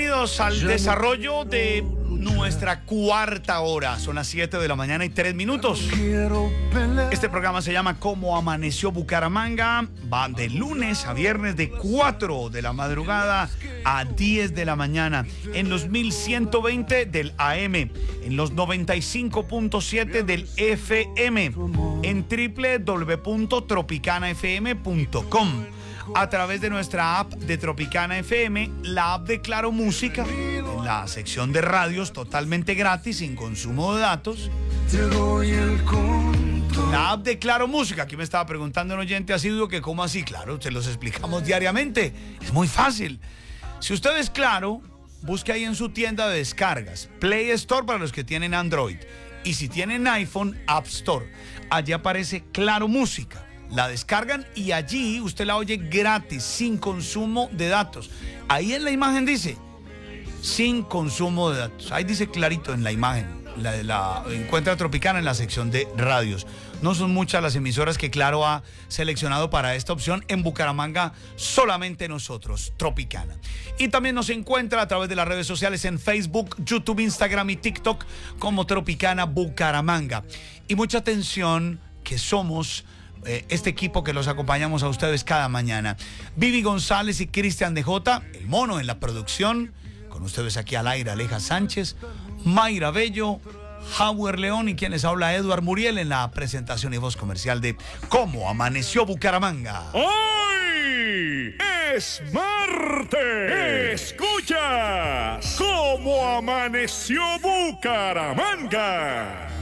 bienvenidos al desarrollo de nuestra cuarta hora. Son las 7 de la mañana y 3 minutos. Este programa se llama ¿Cómo amaneció Bucaramanga? Va de lunes a viernes de 4 de la madrugada a 10 de la mañana en los 1120 del AM, en los 95.7 del FM, en www.tropicanafm.com, a través de nuestra app de Tropicana FM, la app de Claro Música, en la sección de radios totalmente gratis, sin consumo de datos. La app de Claro Música. Aquí me estaba preguntando un oyente asiduo que cómo así. Claro, se los explicamos diariamente. Es muy fácil. Si usted es Claro, busque ahí en su tienda de descargas, Play Store para los que tienen Android, y si tienen iPhone, App Store. Allí aparece Claro Música. La descargan y allí usted la oye gratis, sin consumo de datos. Ahí en la imagen dice, sin consumo de datos. Ahí dice clarito en la imagen. La encuentra Tropicana en la sección de radios. No son muchas las emisoras que Claro ha seleccionado para esta opción. En Bucaramanga, solamente nosotros, Tropicana. Y también nos encuentra a través de las redes sociales en Facebook, YouTube, Instagram y TikTok como Tropicana Bucaramanga. Y mucha atención que somos este equipo que los acompañamos a ustedes cada mañana. Vivi González y Cristian DJ, el mono en la producción. Con ustedes aquí al aire, Aleja Sánchez, Mayra Bello, Howard León y quien les habla, Eduard Muriel, en la presentación y voz comercial de ¿Cómo amaneció Bucaramanga? ¡Hoy es martes! ¡Escuchas! ¿Cómo amaneció Bucaramanga?